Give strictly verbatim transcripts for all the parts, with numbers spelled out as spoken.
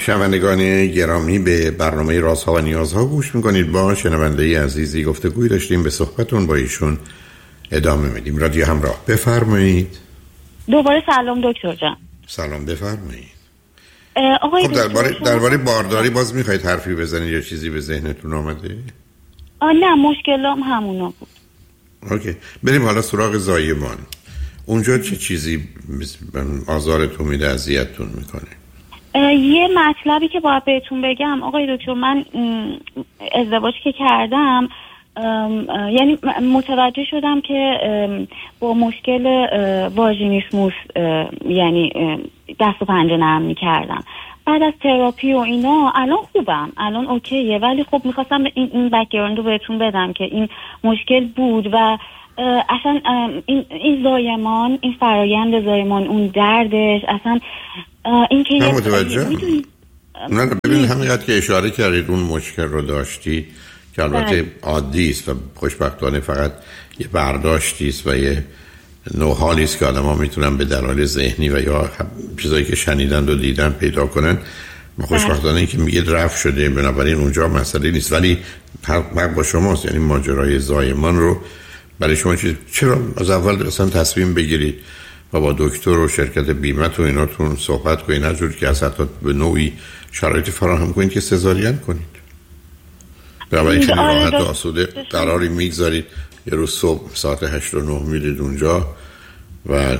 شنوندگان گرامی، به برنامه رازها و نیازها گوش میکنید. با شنونده عزیزی گفتگوی داشتیم، به صحبتون با ایشون ادامه میدیم. رادیو همراه، بفرمایید. دوباره سلام دکتر جان. سلام، بفرمایید. آقای خب درباره درباره بارداری باز میخواید حرفی بزنید یا چیزی به ذهنتون آمده؟ آه نه، مشکلام همونا بود. اوکی، بریم حالا سراغ زایمان. اونجا چه چیزی آزارتون میده، اذیتتون میکنه؟ یه مطلبی که باید بهتون بگم آقای دکتر، من ازدواج که کردم یعنی متوجه شدم که با مشکل واژینیسموس یعنی دست و پنجه نرم میکردم. بعد از تراپی و اینا الان خوبم، الان اوکیه، ولی خب میخواستم این, این بک‌گراند رو بهتون بدم که این مشکل بود و اصلا این, این زایمان، این فرایند زایمان، اون دردش، اصلا این که من متوجه نه ببینید همینقدر که اشاره کردید اون مشکل رو داشتی که البته عادی است و خوشبختانه فقط یه برداشتی است و یه نوع حالی است که آدم ها میتونن به دلایل ذهنی و یا چیزایی که شنیدن و دیدن پیدا کنن. خوشبختانه این که میگه رفع شده، بنابراین اونجا مسئله نیست، ولی حق با شماست. یعنی ماجرای زایمان رو برای شما چیز، چرا از اول اصلا تصمیم بگیرید و با دکتر و شرکت بیمه و ایناتون صحبت کنید، نه جور که از حتی به نوعی شرایط فراهم کنید که سزارین کنید. بنابراین خیلی راحت و آسوده قراری میگذارید، یه روز صبح ساعت هشت و نه میرید اونجا و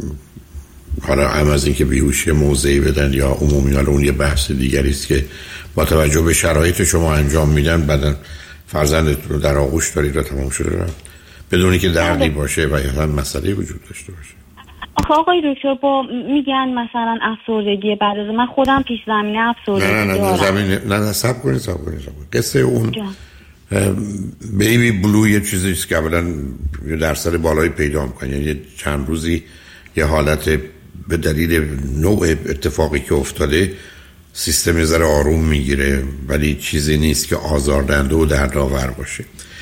حالا هم از این که بیهوشی موضعی بدن یا عمومی، حالا اون یه بحث دیگری است که با توجه به شرایط شما انجام میدن. بعدن فرزندتون رو در آغوش دارید و تمام شده رفت، بدونی که دردی باشه و یا هم مسئله وجود داشته باشه. آخه آقای دکتر با میگن مثلا افسردگی بعد از من خودم پیش زمینه افسردگی نه نه نه زمینه نه نه سب کنید سب کنید سب کنید قصه اون بیبی بلو یه چیزیست که اولا در سر بالای پیدا میکنه، یعنی چند روزی یه حالت به دلیل نوع اتفاقی که افتاده سیستم ذره آروم میگیره، ولی چیزی نیست که آزاردهنده و دردآور باشه.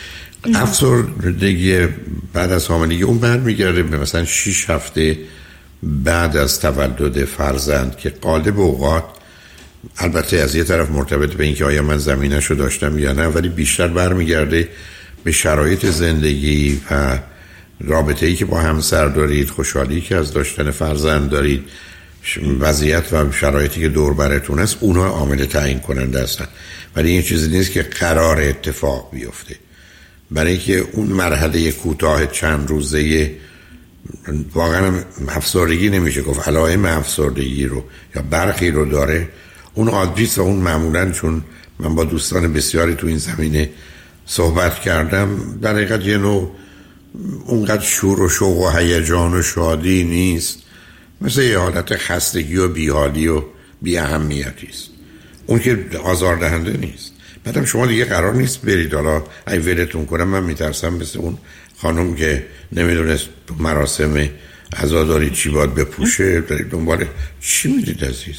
افسردگی بعد از حاملگی اون برمیگرده به مثلا شش هفته بعد از تولد فرزند که غالب اوقات، البته از یه طرف مرتبط به این که آیا من زمینه‌شو داشتم یا نه، ولی بیشتر برمیگرده به شرایط زندگی و رابطه‌ای که با همسر دارید، خوشحالی که از داشتن فرزند دارید، وضعیت و شرایطی که دور براتون است، اونها عامل تعیین کننده هستن. ولی این چیزی نیست که قرار اتفاق بیفته. برای اینکه اون مرحله کوتاه چند روزه واقعا افسردگی نمیشه گفت، علائم افسردگی رو یا برخی رو داره، اون عادیست و اون معمولا، چون من با دوستان بسیاری تو این زمینه صحبت کردم، در حقیقت یه نوع اونقدر شور و شوق و هیجان و شادی نیست، مثل یه حالت خستگی و بیحالی و بی اهمیتی است، اون که آزاردهنده نیست. بعدم شما دیگه قرار نیست برید حالا ای ولتون کنم، من میترسم مثل اون خانم که نمیدونست تو مراسم عزاداری چی باید بپوشه، دارید دنبال چی میدید عزیز؟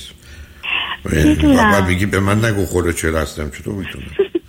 باید بگی به من نگو خدا چه هستم، چطور میتونم؟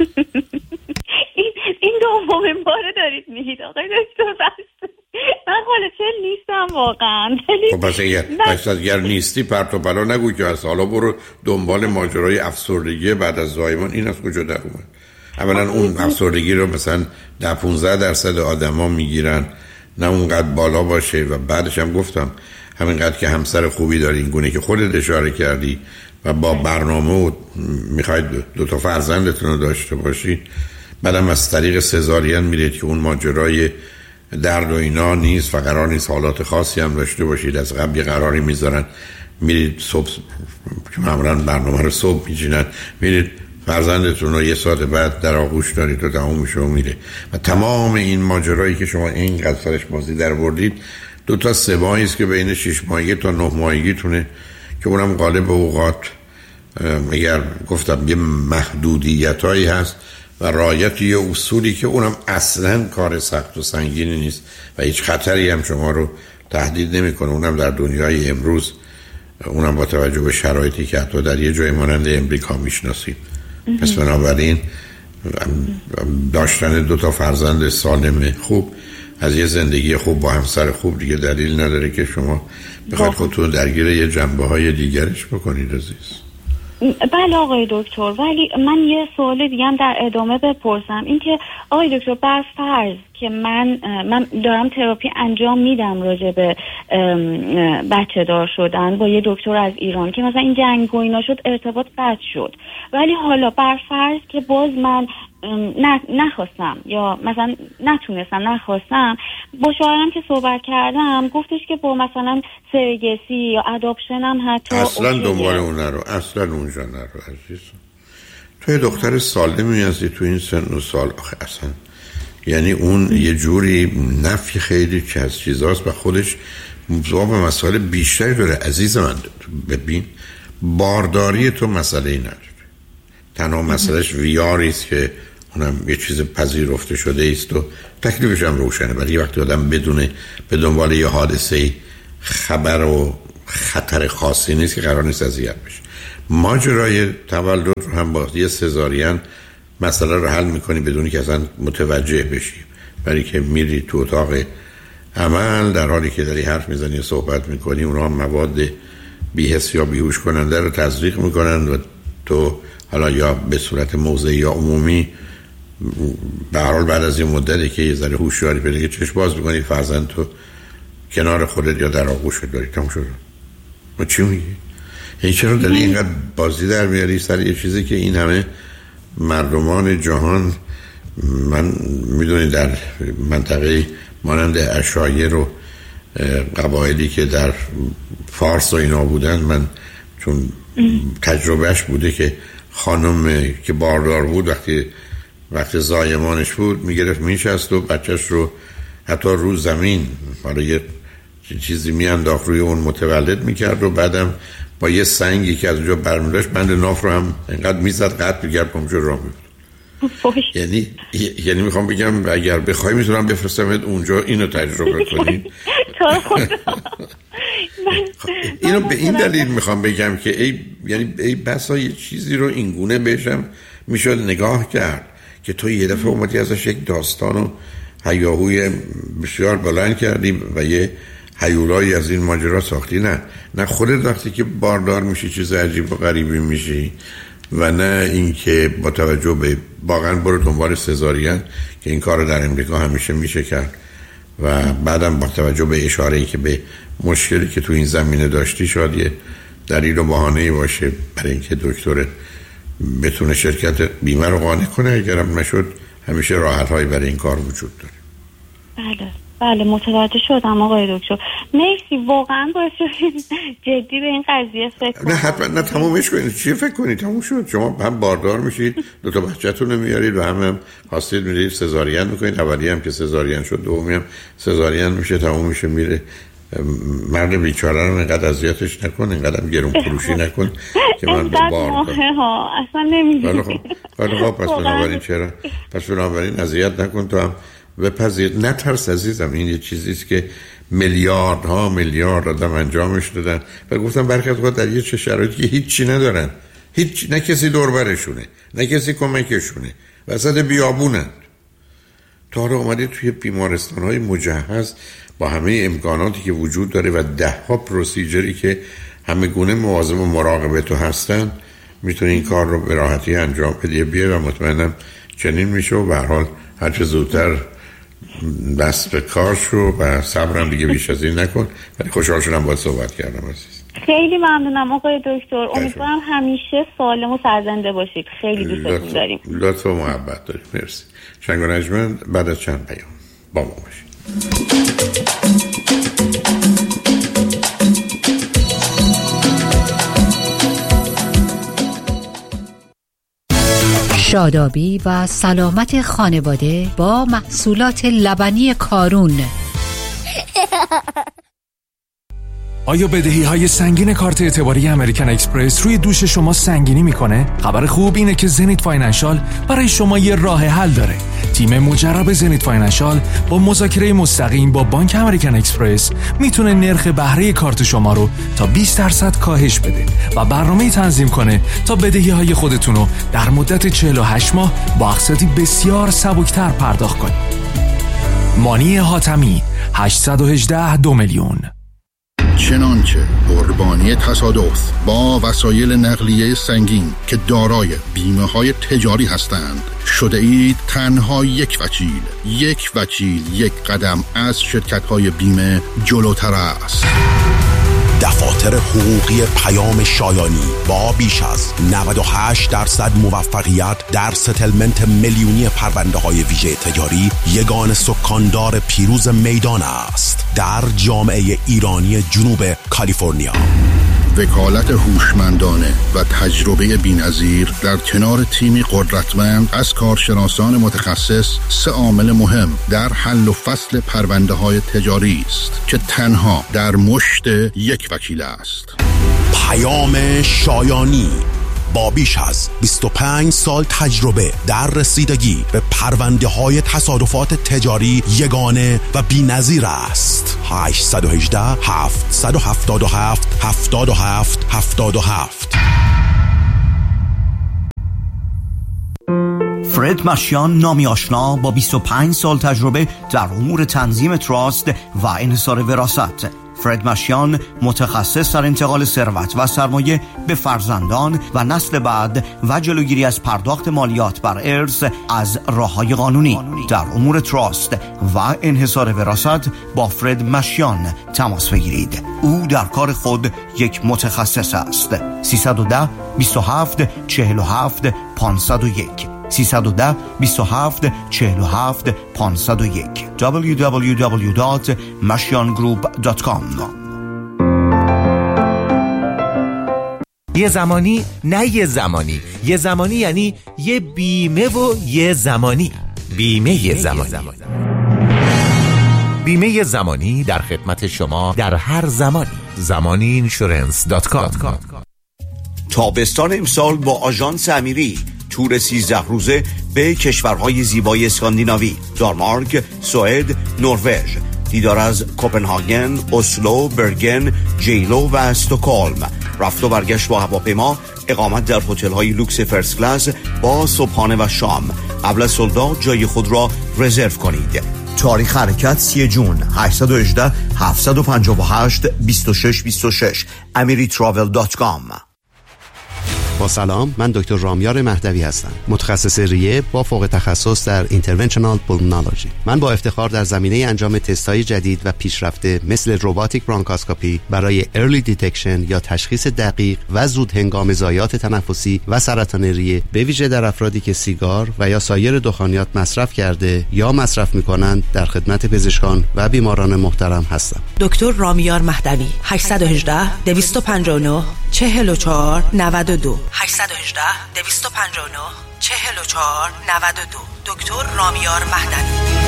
این این دومین باره دارید میگید آقای دکتر، بس من خاله چه نیستم واقعا. خب پس اگر اگر نیستی پرت و پلا نگو که از حالا برو دنبال ماجرای افسردگی بعد از زایمان. این از کجا در اومد؟ اولا اون افسردگی رو مثلا ده پانزده درصد آدما میگیرن، نه اونقدر بالا باشه، و بعدش هم گفتم همینقدر که همسر خوبی داری، این گونه که خودت اشاره کردی و با برنامه و میخواید دو تا فرزندتون رو داشته باشید، بعدم از طریق سزارین میرید که اون ماجرای درد و اینا نیست و قرار نیست حالات خاصی هم داشته باشید. از قبل یه قراری میذارن، میرید صبح که معمولا برنامه رو صبح میچینن، میرید فرزندتون رو یه ساعت بعد در آغوش دارید و تمام میشه و میره. و تمام این ماجرایی که شما اینقدر سرش بازی در بردید، دو تا سه ماهی است که بین شش ماهگی تا نه ماهگی تونه، که اونم غالب اوقات اگر گفتم یه محدودیتایی هست و رعایت یه اصولی که اونم اصلا کار سخت و سنگینی نیست و هیچ خطری هم شما رو تهدید نمیکنه، اونم در دنیای امروز، اونم با توجه به شرایطی که حتی در یه جای مانند امریکا میشناسید. پس بنابراین داشتن دو تا فرزند سالم خوب از یه زندگی خوب با همسر خوب دیگه دلیل نداره که شما بخواید خودتون درگیر یه جنبه های دیگرش بکنید عزیز. بله آقای دکتر، ولی من یه سوال دیگه هم در ادامه بپرسم. این که آقای دکتر بر فرض که من من دارم تراپی انجام میدم راجع به بچه دار شدن با یه دکتر از ایران که مثلا این جنگ و اینا شد، ارتباط قطع شد، ولی حالا بر فرض که باز من نه نخواستم یا مثلا نتونستم نخواستم، با شوهرم که صحبت کردم گفتش که با مثلا سرگسی یا اداپشن هم حتی اصلا دنبال اون نرو، اصلا اونجا نرو عزیزم. توی دختر سالمی هستی تو این سن و سال، آخه اصلا یعنی اون یه جوری نفی خیلی که از چیزاست و خودش جواب مسائل بیشتری داره. عزیز من ببین، بارداری تو مسئله ای نداره، تنها مسئلهش ویاری است که اونم یه چیز پذیرفته شده است و تکلیفش هم روشنه. ولی یه وقتی آدم بدونه به دنبال یه حادثه خبر و خطر خاصی نیست که قرار نیست اذیت بشه. ماجرای تولد رو هم با یه سزارین مسئله رو حل میکنی بدونی که اصلا متوجه بشی، برای که میری تو اتاق عمل در حالی که داری حرف میزنی صحبت میکنی، اونا هم مواد بی‌حس یا بیهوش کننده رو تزریق میکنن و تو حالا یا به صورت موضعی یا عمومی به هر حال بعد از این مدتی که یه ذره هوشیاری پیدا کنی چشم باز میکنی فرزند تو کنار خودت یا در آغوشت داری. تموم شد. ما چی میگی؟ این چرا داری اینقدر بازی در میاری سر یه چیزی که این همه مردمان جهان، من میدونی در منطقه مانند اشایر و قبایلی که در فارس و اینا بودن، من چون تجربهش بوده که خانم که باردار بود وقتی وقتی زایمانش بود میگرفت میشست و بچهش رو حتی رو زمین حالا یه چیزی میانداخت روی اون متولد میکرد و بعدم با یه سنگی که از اونجا برمیداشت بند ناف رو هم اینقدر میزد قطع میکرد اونجا راه میبود. یعنی یعنی میخوام بگم اگر بخوای میتونم بفرستمت اونجا اینو تجربه کنی. اینو به این دلیل میخوام بگم که ای یعنی ای بسا یه چیزی رو اینگونه بهشم میشد نگاه کرد که تو یه دفعه اومدی ازش یک داستان و هیاهوی بسیار بلند کردی و یه هیولایی از این ماجرا ساختی. نه نه خودت وقتی که باردار میشی چیز عجیب و غریبی میشی و نه اینکه با توجه به واقعا برو دنبال سزارین که این کار در امریکا همیشه میشه کرد و بعدم با توجه به اشاره‌ای که به مشکلی که تو این زمینه داشتی شاید یه دلیل و بهانه‌ای باشه برای اینکه دکتر بتونه شرکت بیمه رو قانع کنه. اگرم نشد همیشه راحت‌هایی برای این کار وجود داره. بله بله متوجه شدم آقای دکتر، مرسی. واقعا باید جدی به این قضیه فکر کنید. نه حتما نه تمومش کنید. چی فکر کنید؟ تموم شد. شما هم باردار میشید، دو تا بچه‌تون رو میارید و هم هم خواستید میرید سزارین میکنید. اولی هم که سزارین شد، دومی هم سزارین میشه، تموم میشه میره. مرد بیچاره رو اینقدر اذیتش نکن، اینقدر هم گرون فروشی نکن که من به باردار ها اصلا نمیدونم. ولی خب پس بنابراین چرا پس بنابراین اذیت نکن تو هم بپذیر. نترس عزیزم، این یه چیزیست که میلیاردها میلیارد آدم انجامش دادن و گفتم برخی از اوقات در یه چه شرایطی که هیچی ندارن، هیچ، نه کسی دور برشونه نه کسی کمکشونه، وسط بیابونن. تا رو اومده توی بیمارستان‌های مجهز با همه امکاناتی که وجود داره و ده ها پروسیجری که همه گونه مواظب و مراقب تو هستن، میتونی این کار رو به راحتی انجام بدی بیه و مطمئنم چنین میشه و به هر حال هر چه زودتر دست به کار شو و صبرم دیگه بیش از این نکن. ولی خوشحال شدم باهات صحبت کردم عزیز. خیلی ممنونم آقای دکتر، امیدوارم همیشه سالم و سرزنده باشید. خیلی دوستتون داریم. لطف و محبت داریم. مرسی. شنگ و نجمن بعد از چند پیام با ما باشید. شادابی و سلامت خانواده با محصولات لبنی کارون. آیا بدهی های سنگین کارت اعتباری امریکن اکسپرس روی دوش شما سنگینی میکنه؟ خبر خوب اینه که زنیت فاینانشال برای شما یه راه حل داره. تیم مجرب زنیت فاینانشال با مذاکره مستقیم با بانک امریکن اکسپرس میتونه نرخ بهره کارت شما رو تا بیست درصد کاهش بده و برنامه تنظیم کنه تا بدهی های خودتون رو در مدت چهل و هشت ماه با اقساطی بسیار سبکتر پرداخت کنید. مانی حاتمی هشت یک هشت دو میلیون. چنانچه قربانی تصادف با وسایل نقلیه سنگین که دارای بیمه های تجاری هستند شده اید تنها یک وکیل یک وکیل یک قدم از شرکت های بیمه جلوتر است. دفاتر حقوقی پیام شایانی با بیش از نود و هشت درصد موفقیت در ستلمنت میلیونی پرونده های ویژه تجاری یگان سکاندار پیروز میدان است در جامعه ایرانی جنوب کالیفرنیا. وکالت هوشمندانه و تجربه بی‌نظیر در کنار تیمی قدرتمند از کارشناسان متخصص سه عامل مهم در حل و فصل پرونده های تجاری است که تنها در مشت یک وکیل است. پیام شایانی با بیش از بیست و پنج سال تجربه در رسیدگی به پرونده های تصادفات تجاری یگانه و بی‌نظیر است. هشت یک هشت هفت هفت هفت هفت هفت هفت هفت. فرد مشیان، نامی آشنا با بیست و پنج سال تجربه در امور تنظیم تراست و انحصار وراثت. فرد مشیان متخصص در انتقال ثروت و سرمایه به فرزندان و نسل بعد و جلوگیری از پرداخت مالیات بر ارث از راه‌های قانونی. در امور تراست و انحصار وراثت با فرد مشیان تماس بگیرید. او در کار خود یک متخصص است. سیصد و ده بیست و هفت چهل و هفت پانصد و یک سیصد و ده بیست و هفت چهل و هفت پانصد و یک دبلیو دبلیو دبلیو دات مشیان گروپ دات کام. یه زمانی نه یه زمانی یه زمانی یعنی یه بیمه و یه زمانی بیمه یه زمانی بیمه یه زمانی در خدمت شما در هر زمانی. زمانی اینشورنس دات کام. تابستان امسال با آژانس امیری تور سیزده روزه به کشورهای زیبای اسکاندیناوی، دانمارک، سوئد، نروژ، دیدار از کوپنهاگن، اسلو، برگن، جیلو و استکهلم، رفت و برگشت با هواپیما، اقامت در هتل‌های لوکس فرست کلاس با صبحانه و شام. قبل از سولداد جای خود را رزرو کنید. تاریخ حرکت سی جون. هشت یک هشت هفت پنج هشت دو شش دو شش امری تراول دات کام. با سلام، من دکتر رامیار مهدوی هستم، متخصص ریه با فوق تخصص در اینترونشنال پولمونولوژی. من با افتخار در زمینه انجام تست‌های جدید و پیشرفته مثل روباتیک برانکاسکوپی برای ارلی دیتکشن یا تشخیص دقیق و زود هنگام ضایعات تنفسی و سرطان ریه، به ویژه در افرادی که سیگار و یا سایر دخانیات مصرف کرده یا مصرف می‌کنند، در خدمت پزشکان و بیماران محترم هستم. دکتر رامیار مهدوی. هشت یک هشت دو پنج نه چهل و چهار نود و دو هشت یک هشت دو پنج نه چهل و چهار نود و دو. دکتر رامیار مهدوی.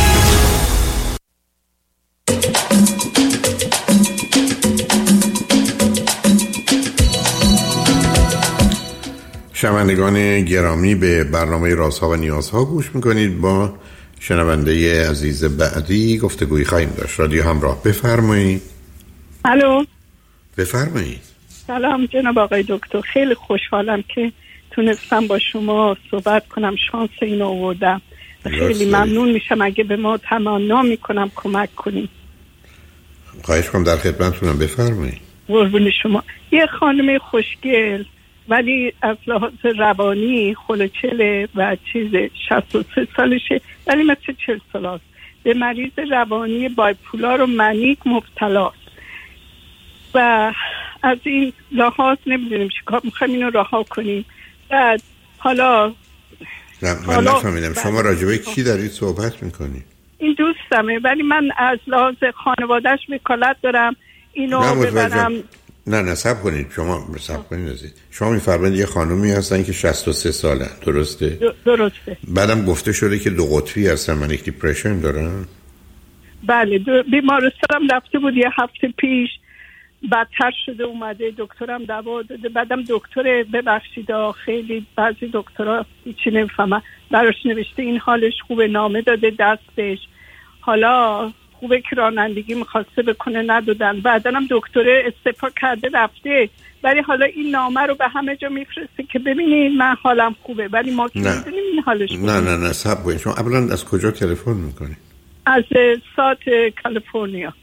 شنوندگان گرامی، به برنامه رازها و نیازها گوش میکنید. با شنونده عزیز بعدی گفتگویی خواهیم داشت. رادیو همراه، بفرمایید. الو، بفرمایید. سلام جناب آقای دکتر، خیلی خوشحالم که تونستم با شما صحبت کنم، شانس اینو آوردم. خیلی ممنون میشم اگه به ما تمنا میکنم کمک کنیم. خواهش کنم، در خدمتتونم، بفرمایید. قربون شما. یه خانم خوشگل ولی از لحاظ روانی خلوچله و چیز شصت و سه سالشه، ولی مثل چهل ساله به مریض روانی بایپولار و منیک مبتلاست و از این لحاظ نمیدونیم چیکار میخوایم اینو رها کنیم. بعد حالا نه من نفهمیدم شما راجبه کی دارید صحبت میکنید؟ این دوستمه، ولی من از لحاظ خانوادهش وکالت دارم اینو ببرم. نه نه صبر کنید، شما صبر کنید عزیز. شما میفرمایید یه خانومی هستن که شصت و سه ساله، درسته؟ درسته. بعدم گفته شده که دو قطبی هستن، منیک دیپرشن دارن؟ بله، بیمارستانم رفته بود یه هفته پیش، بدتر شده اومده، دکترم دوا داده. بعدم دکتر ببخشید خیلی بعضی دکترها هیچی نمیفهمن، براش نوشته این حالش خوبه، نامه داده دستش، حالا خوبه که رانندگی میخواسته بکنه ندادن. بعدنم دکتر استعفا کرده رفته، ولی حالا این نامه رو به همه جا میفرسته که ببینید من حالم خوبه، ولی ما که میدونیم این حالش خوبه. نه نه نه صبر کنید. شما اولا از کجا تلفن میکنید؟ از سات کالیفرنیا.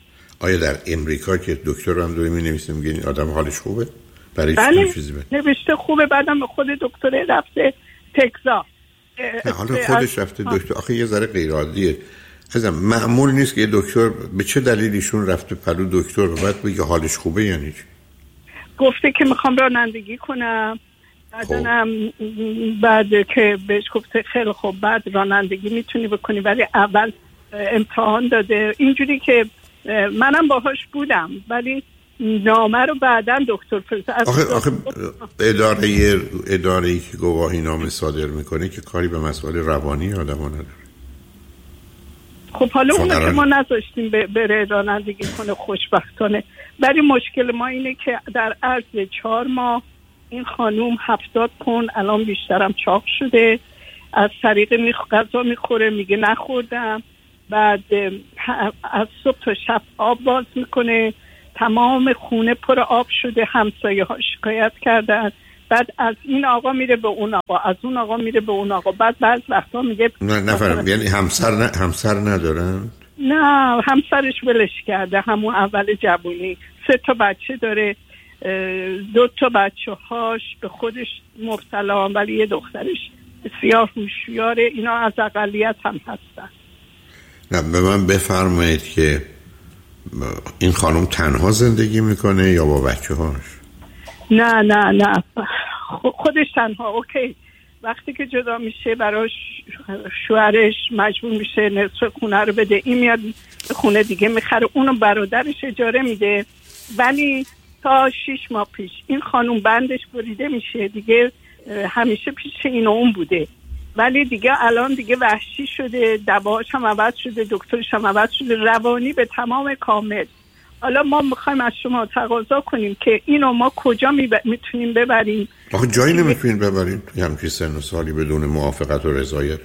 آیا در امریکا که دکتر هم دوی می نویسه میگه این آدم حالش خوبه؟ برای بله چیزی به نوشته خوبه. بعدم به خود دکتر رفته تگزاس. نه حالا خودش رفته دکتر. آخه یه ذره غیر عادیه عزیزم. معمول نیست که یه دکتر به چه دلیلیشون رفته پلو دکتر و بعد بگه حالش خوبه یعنی چی؟ گفته که میخوام رانندگی کنم. بعدنم بعد که بهش گفته خیلی خوب بعد رانندگی میتونی بکنی ولی اول امتحان داده. اینجوری که منم باهاش بودم ولی نامه رو بعداً دکتر فرستاد. آخه, آخه اداره اداره‌ای که گواهی نامه صادر میکنه که کاری به مسائل روانی آدم‌ها نداره. خب حالا اونو که ما نذاشتیم بره رانندگی کنه خوشبختانه. ولی مشکل ما اینه که در عرض چهار ماه این خانوم هفتاد پوند الان بیشترم چاق شده. از طریق میخ... غذا میخوره میگه نخوردم. بعد از صبح تا شب آب باز میکنه. تمام خونه پر آب شده. همسایه ها شکایت کردن. بعد از این آقا میره به اون آقا از اون آقا میره به اون آقا. بعد بعض وقتا میگه نه نفرم یعنی همسر نه همسر ندارن. نه همسرش ولش کرده همون اول جوونی. سه تا بچه داره. دو تا بچه هاش به خودش مبتلا ولی یه دخترش بسیار هوشیاره. اینا از اقلیت هم هستن. نه به من بفرمایید که این خانم تنها زندگی میکنه یا با بچه هاش؟ نه نه نه خودش تنها. اوکی وقتی که جدا میشه براش شوهرش مجبور میشه نصف خونه رو بده. این میاد خونه دیگه میخره. اونو برادرش اجاره میده. ولی تا شیش ماه پیش این خانم بندش بریده میشه دیگه. همیشه پیش این و اون بوده ولی دیگه الان دیگه وحشی شده. دواش هم عوض شده. دکترش هم عوض شده. روانی به تمام کامل. حالا ما میخوایم از شما تقاضا کنیم که اینو ما کجا میتونیم ببریم؟ آخه جایی نمیتونیم ببریم توی همچین سن و سالی بدون موافقت و رضایتش.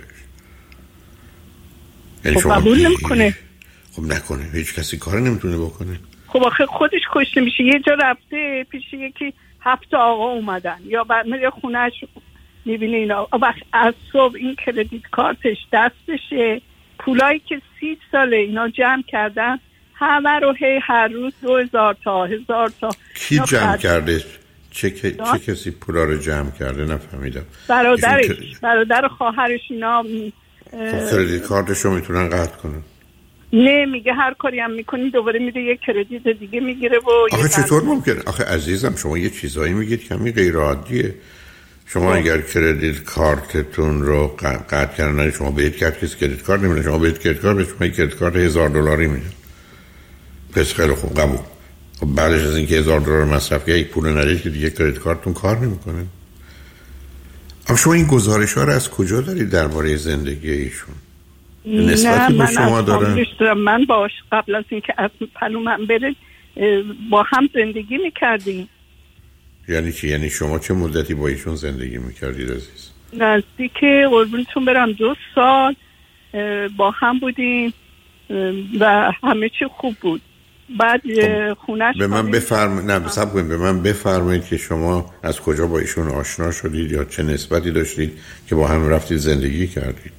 خب قبول نمیکنه. خب نکنه. هیچ کسی کار نمیتونه بکنه. خب آخه خودش کشته میشه. یه جا رفته پیش یکی هفت آقا اومدن یا بعد میره خونهش میبینه اینا. وقت از صبح این کردیت کارتش دستشه. پولایی که سی ساله اینا جمع کردن همه رو هی هر روز دو هزار تا هزار تا. کی جمع کرده؟ چه, چه کسی پولا رو جمع کرده؟ نفهمیدم. برادرش برادر خواهرش اینا. کردیت کارتش رو میتونن قطع کنن. نه میگه هر کاری هم میکنی دوباره میره یه کردیت دیگه میگیره. و آخه چطور ممکنه؟ آخه عزیزم شما یه چیزایی میگید که همین غیر عادیه. شما اگر کردیت کارتتون رو قطع کردن شما برید که کسی کردیت کارت نمیده. شما برید کردیت کارت به شما یک کردیت کارت هزار دلاری میده. پس خیلی خوب قبول. خب بعدش از اینکه هزار دلار مصرف کردید پول ندید که دیگه کردیت کارتتون کار نمیکنه. اما شما این گزارش ها رو از کجا دارید درباره زندگی ایشون؟ نسبتی به شما دارن؟ من باش قبل از اینکه از پلو من بره با هم زندگی میکردیم. یعنی چی؟ یعنی شما چه مدتی با ایشون زندگی میکردید عزیز؟ نزدیک قربونتون برم دو سال با هم بودیم و همه چی خوب بود. بعد خونش به من بفرمایید. نه صبر کنید. به من بفرمایید که شما از کجا با ایشون آشنا شدید یا چه نسبتی داشتید که با هم رفتید زندگی کردید؟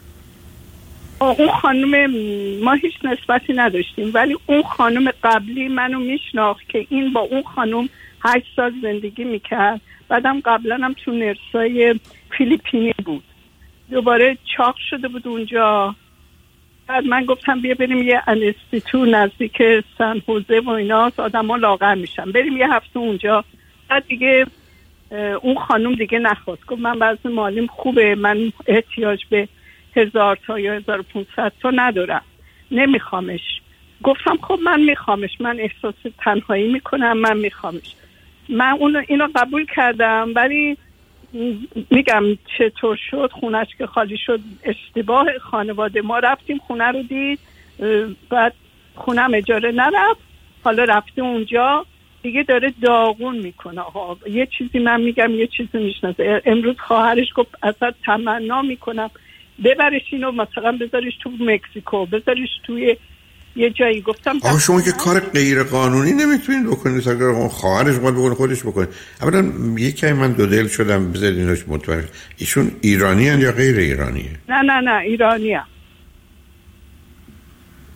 اون خانم ما هیچ نسبتی نداشتیم ولی اون خانم قبلی منو میشناخت که این با اون خانم هشت سال زندگی میکرد. بعدم قبلا هم تو نرسای فیلیپینی بود. دوباره چاق شده بود اونجا. بعد من گفتم بیا بریم یه انستیتو نزدیک سن خوزه و اینا آدم ها لاغر میشن بریم یه هفته اونجا. بعد دیگه اون خانم دیگه نخواست. گفت من بعضی مالیم خوبه من احتیاج به هزار تا یا هزار و پونصد تا ندارم نمیخوامش. گفتم خب من میخوامش. من احساس تنهایی میکنم. من میخوامش. من اون اینو قبول کردم ولی میگم چطور شد خونش که خالی شد اشتباه خانواده. ما رفتیم خونه رو دید. بعد خونم اجاره نرفت. حالا رفته اونجا دیگه داره داغون میکنه. یه چیزی من میگم یه چیزی میشناسه. امروز خواهرش گفت اصلا تمنا میکنم ببرش اینو مثلا بذارش تو مکزیکو بذارش توی یه جایی. گفتم آخه شما که کار غیر قانونی نمیتونید بکنید. اگر خواهرش باید بکنه خودش بکنه. اولا یکی من دو دل شدم بذارید اینوش متوجه. ایشون ایرانی هن یا غیر ایرانیه؟ نه نه نه ایرانی هم.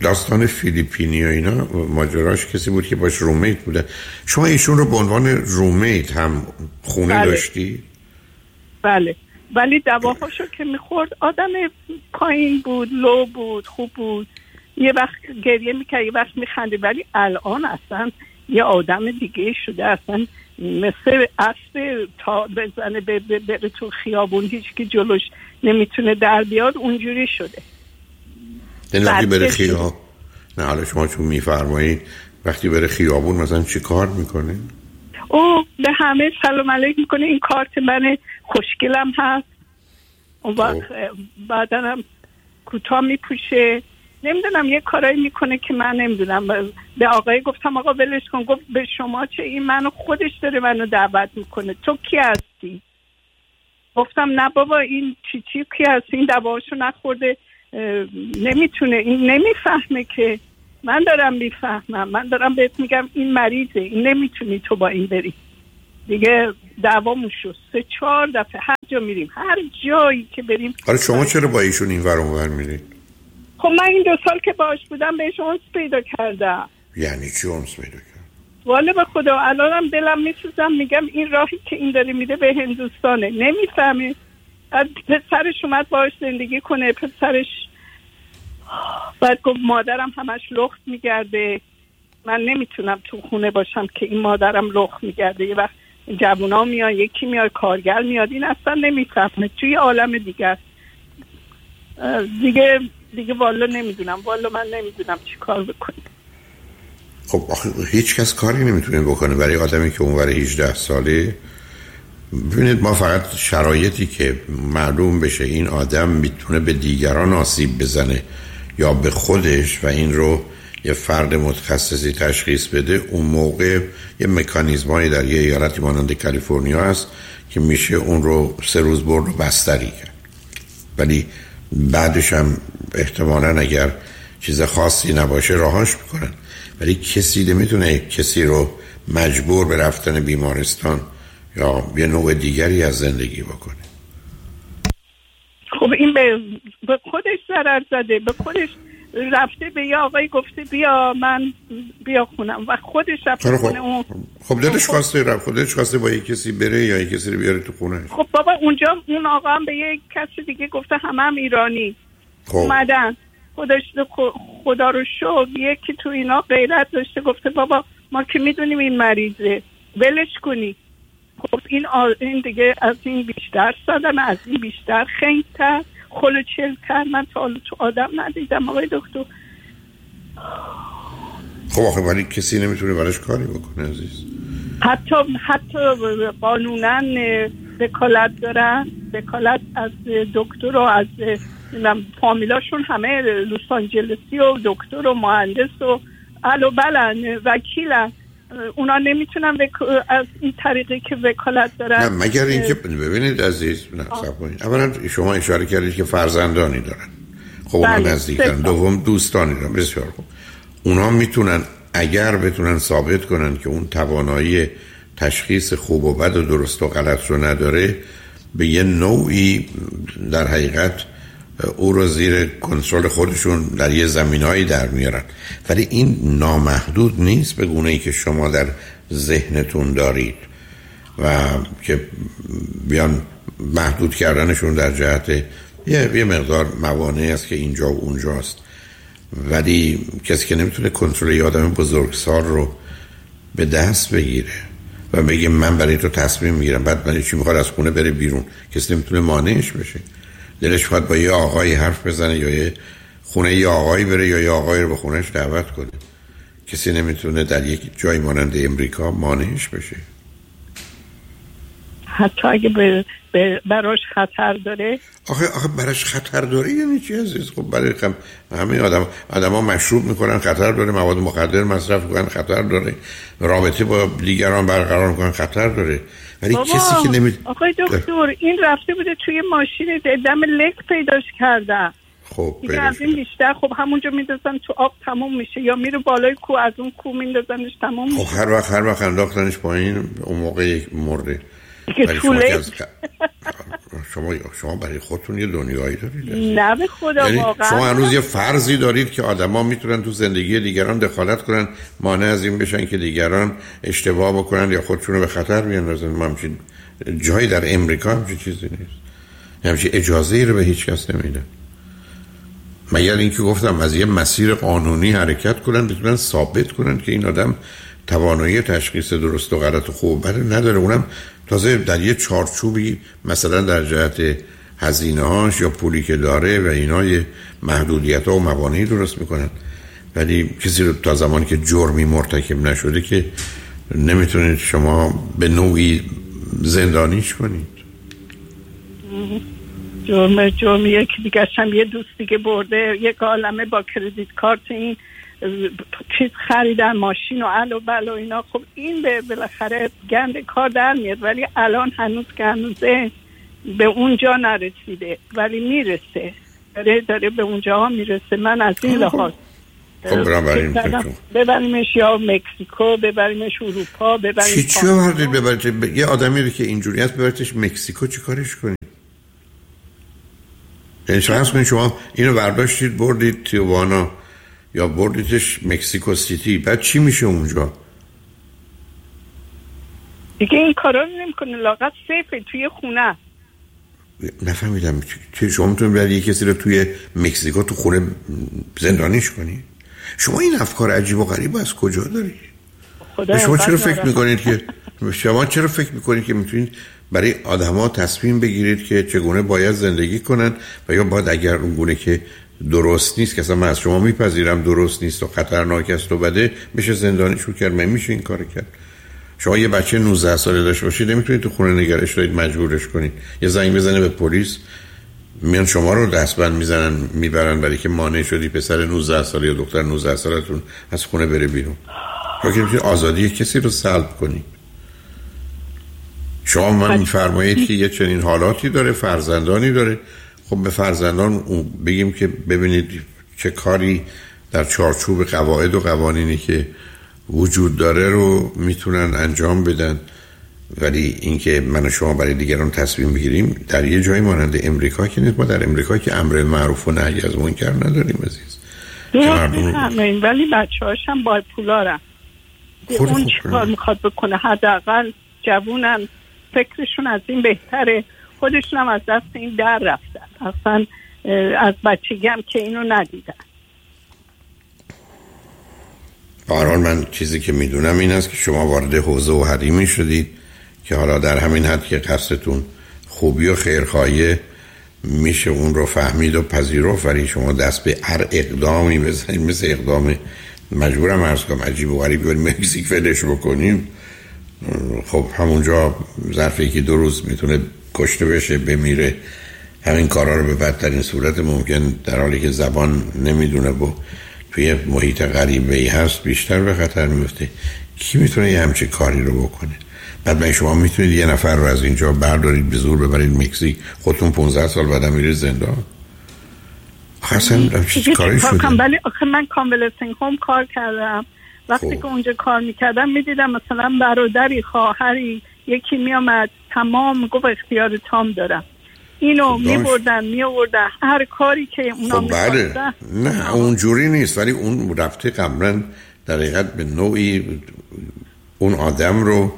داستان فیلیپینی و اینا ماجراش کسی بود که باش رومیت بوده. شما ایشون رو به عنوان رومیت هم خونه بله. داشتی؟ بله، ولی دواهاشو که میخورد آدم پایین بود، لو بود، خوب بود، یه وقت گریه میکرد یه وقت میخنده، ولی الان اصلا یه آدم دیگه شده، اصلا مثل اسب تا بزنه بره تو خیابون هیچ کی جلوش نمیتونه در بیاد، اونجوری شده. این وقتی بره خیابون، نه حالا شما چون میفرمایید وقتی بره خیابون مثلا چی کار میکنه؟ او به همه سلام علیک میکنه، این کارت من خوشگلم هست، اون وقت بعدن هم کوتاه میپوشه، نمیدونم یه کارایی میکنه که من نمیدونم. به آقای گفتم آقا ولش کن، گفت به شما چه، این منو خودش داره منو دعوت میکنه، تو کی هستی؟ گفتم نه بابا این چی چی کی هستی، این دواهاشو نخورده نمیتونه، این نمیفهمه که من دارم میفهمم، من دارم بهت میگم این مریضه، این نمیتونی تو با این بری. دیگه دعوامون شد سه چهار دفعه، هر جا میریم، هر جایی که بریم. آره شما چرا با ایشون این ور اون ور میرید؟ خب من این دو سال که باش بودم بهش اونس پیدا کردم. یعنی چی اونس پیدا کرد؟ والا به خدا الانم دلم میسوزم، میگم این راهی که این داره میده به هندوستانه، نمیفهمه. پسرش اومد باش زندگی کنه، پسرش بعد گفت مادرم همش لخت میگرده، من نمیتونم تو خونه باشم که این مادرم لخت میگرده. یه وقت جوونا میان، یکی میاد کارگر میاد، این اصلا نمیفهمه، توی عالم دیگه دیگه دیگه والا نمیدونم، والا من نمیدونم چی کار بکنم. خب هیچ کس کاری نمیتونه بکنه برای آدمی که اونور هجده ساله. ببینید ما فقط شرایطی که معلوم بشه این آدم میتونه به دیگران آسیب بزنه یا به خودش و این رو یه فرد متخصصی تشخیص بده، اون موقع یه مکانیزمایی در یه ایالتی مانند کالیفرنیا هست که میشه اون رو سه روز برد و بستری کرد. ولی بعدش هم احتمالاً اگر چیز خاصی نباشه راهاش میکنن. ولی کسی نمیتونه کسی رو مجبور به رفتن بیمارستان یا یه نوع دیگری از زندگی بکنه. خب این به, به خودش ضرر زده، به خودش رفته به یه آقایی گفته بیا من بیا خونم و خودش رفته خونه اون. خب دلش خواسته رفت، خودش خواسته با یک کسی بره یا یک کسی رو بیاره تو خونه. خب بابا اونجا اون آقا هم به یک کسی دیگه گفته همه هم ایرانی خب. اومدن خودش خدا رو شکر یکی تو اینا غیرت داشته گفته بابا ما که میدونیم این مریضه ولش کنی. خب این, آ... این دیگه از این بیشتر صدم، از این بیشتر خنگتر خلوچلتر من تا حالا تو آدم ندیدم آقای دکتر. خب آخه ولی کسی نمیتونه براش کاری بکنه عزیز. حتی حتی قانوناً وکالت دارن، وکالت از دکتر و از فامیلاشون همه لس آنجلسی و دکتر و مهندس و الو بلن وکیلن، اونا نمیتونن وک... از این طریقی که وکالت دارن. نه مگر اینکه ببینید عزیز، نه صبر کنید. اولا شما اشاره کردید که فرزندانی دارن، خب اونا نزدیکن. دوم دوستانی دارن، بسیار خوب. اونا میتونن اگر بتونن ثابت کنن که اون توانایی تشخیص خوب و بد و درست و غلط رو نداره، به یه نوعی در حقیقت او رو زیر کنترل خودشون در یه زمینهایی در میارن. ولی این نامحدود نیست به گونه‌ای که شما در ذهنتون دارید و که بیان محدود کردنشون در جهت یه, یه مقدار موانعی است که اینجا و اونجاست. ولی کسی که نمیتونه کنترل یه آدم بزرگسال رو به دست بگیره و بگه من برای تو تصمیم میگیرم، بعد برای چی میخواد از خونه بره بیرون، کسی نمیتونه مانعش بشه. دلش خواهد با یه آقایی حرف بزنه یا یه خونه یه آقایی بره یا یه آقایی رو به خونهش دعوت کنه. کسی نمیتونه در یک جای مانند امریکا مانعش بشه. حتی اگه به براش خطر داره. آخه آخه براش خطر داره یعنی چی عزیز؟ خب برای خم... همه آدم آدما مشروب میکنن خطر داره، مواد مخدر مصرف میکنن خطر داره، رابطه با دیگران برقرار میکنن خطر داره. ولی کسی که نمی آقای دکتر این رفته بوده توی ماشین دم لک پیداش کردن. خب دیگه از این بیشتر خب همونجا میندازن تو آب تموم میشه، یا میره بالای کو از اون کو میندازنش تموم میشه. خب هر وقت هر وقت انداختنش پایین اون موقع یک مرده. دیگه طوله شما شما برای خودتون یه دنیایی دارید. نه به خدا یعنی واقعا شما هنوز یه فرضی دارید که آدما میتونن تو زندگی دیگران دخالت کنن، مانع از این بشن که دیگران اشتباه بکنن یا خودشونو به خطر بیاندازن. ما همچین جایی در امریکا همچین چیزی نیست. همچین اجازه‌ای رو به هیچ کس نمیدن. مگر اینکه گفتم از یه مسیر قانونی حرکت کنن، بتونن ثابت کنن که این آدم توانایی تشخیص درست و غلط و خوب بده نداره، اونم تازه در یه چارچوبی مثلا در جهت هزینه‌هاش یا پولی که داره و اینا یه محدودیت‌ها و موانعی درست میکنن. ولی کسی رو تا زمانی که جرمی مرتکب نشده که نمیتونید شما به نوعی زندانیش کنید. جرم جرم یکی دیگه هم یه دوست دیگه برده یک عالمه با کردیت کارت این چیز خریدن، ماشین و ال و بل و اینا. خب این به بالاخره گند کار در میاد، ولی الان هنوز که هنوزه به اونجا نرسیده، ولی میرسه، داره داره به اونجا ها میرسه. من از این لحاظ خب برام ببریمش یا مکزیکو، ببریمش اروپا، ببریمش چی چی بردید ببرید یه آدمی رو که اینجوری هست ببریدش مکزیکو چی کارش کنید؟ یعنی فرض کنید شما اینو برداشتید بردید تیوانا یا بردیدش مکزیکو سیتی، بعد چی میشه اونجا؟ دیگه این کارا رو نمی‌کنه، لاغت سیفه توی خونه. نفهمیدم چه شما میتونید برای کسی رو توی مکزیکو تو خونه زندانیش کنید؟ شما این افکار عجیب و غریب از کجا دارید؟ شما چرا فکر میکنید که شما چرا فکر میکنید که میتونید برای آدما تصمیم بگیرید که چگونه باید زندگی کنن و یا باید اگر اون گونه که درست نیست که اصلا من از شما میپذیرم درست نیست و خطرناک است و بده بشه زندانیشون کرد؟ من میشه این کار کرد؟ شما یه بچه نوزده ساله داشته باشید نمیتونید تو خونه نگرش دارید مجبورش کنید، یه زنگ بزنه به پلیس میان شما رو دستبند میزنن میبرن برای که مانع شدی پسر نوزده ساله یا دختر نوزده سالتون از خونه بره بیرون. شما که میتونید آزادی کسی رو سلب کنید. شما من میفرمایید که یه چنین حالاتی داره، فرزندانی داره. خب به فرزندان بگیم که ببینید چه کاری در چارچوب قواعد و قوانینی که وجود داره رو میتونن انجام بدن، ولی اینکه من و شما برای دیگران تصمیم بگیریم در یه جایی مانند امریکا که نیست. ما در امریکا که امر معروف و نهی از منکر نداریم عزیز. نه ولی بچه‌هاش هم با پولارن. اون چیکار میخواد بکنه؟ حداقل جوونن، فکرشون از این بهتره، خودشون هم از دست این در رفتن، اصلا از بچگی هم که اینو ندیدن. به هر حال من چیزی که میدونم این است که شما وارد حوزه و حریمی شدید که حالا در همین حد که قصدتون خوبی و خیرخواهی میشه اون رو فهمید و پذیرفت، ولی شما دست به هر اقدامی بزنید مثل اقدام مجبورم عرض کنم عجیب و غریبی بریم مکزیک فلش بکنیم. خب همونجا ظرف یکی دو روز میتونه کشته بشه، بمیره. همین کارا رو به بدترین صورت ممکن در حالی که زبان نمیدونه و توی محیط غریبه‌ای هست بیشتر به خطر میفته. کی میتونه یه همچین کاری رو بکنه؟ بعد من شما میتونید یه نفر رو از اینجا بردارید به زور ببرید مکزیک، خودتون پانزده سال بعدم میرید زندان؟ اصلا چیز کاری شده؟ ولی آخه من کانولسینگ هوم کار کردم، وقتی خوب. که اونجا کار میکردم میدیدم مثلا برادری، خواهری، یکی میامد تمام گفت اختیار تام دارم، اینو میبردن میآوردن هر کاری که اونا خب می‌خواستن. نه اونجوری نیست، ولی اون رفته قبلا در حقیقت به نوعی اون آدم رو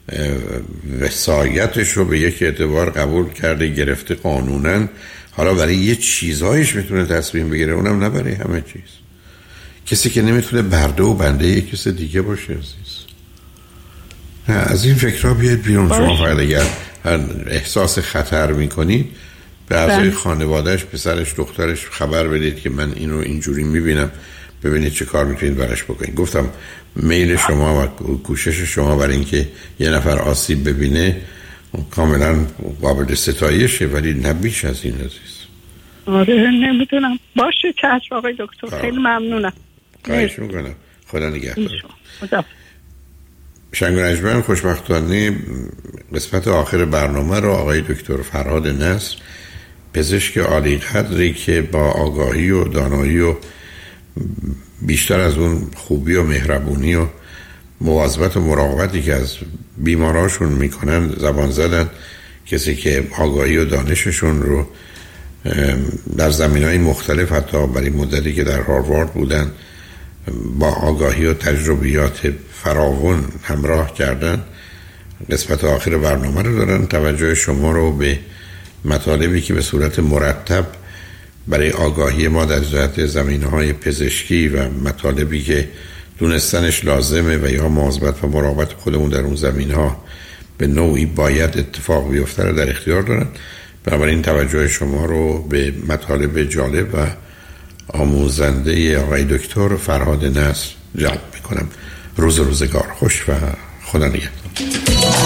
وصایتش رو به یک اعتبار قبول کرده، گرفته قانونن، حالا برای یه چیزایش میتونه تصمیم بگیره، اونم نه برای همه چیز. کسی که نمیتونه برده و بنده یک کس دیگه باشه عزیز. نه از این فکرها بیاید بیرون. شما فقط اگر احساس خطر میکنید به اعضای خانوادهش، پسرش، دخترش خبر بدید که من اینو اینجوری میبینم، ببینید چه کار میتونید براش بکنید. گفتم میل شما و کوشش شما برای اینکه یه نفر آسیب ببینه کاملا قابل ستایشه، ولی نه بیش از این عزیز. آره نمیدونم. باشه چشم آقای دکتر، خیلی ممنونم. خواهش میکنم. خدا نگهدار. شنگ و نجمن خوشبختانه قسمت آخر برنامه رو آقای دکتر فرهاد نصر، پزشک عالی قدری که با آگاهی و دانایی و بیشتر از اون خوبی و مهربونی و مواظبت و مراقبتی که از بیماراشون میکنن زبان زدن کسی که آگاهی و دانششون رو در زمینه‌های مختلف، حتی برای مدتی که در هاروارد بودن، با آگاهی و تجربیات فراوان همراه کردن، قسمت آخر برنامه رو دارن. توجه شما رو به مطالبی که به صورت مرتب برای آگاهی ما در جهت زمینه‌های پزشکی و مطالبی که دونستنش لازمه و یا مواظبت و مراقبت خودمون در اون زمینه‌ها به نوعی باید اتفاق بیفته رو در اختیار دارن. بنابراین توجه شما رو به مطالب جالب و آموزنده آقای دکتر فرهاد نصر جلب میکنم. روز روزگار خوش و خدا نگهدار.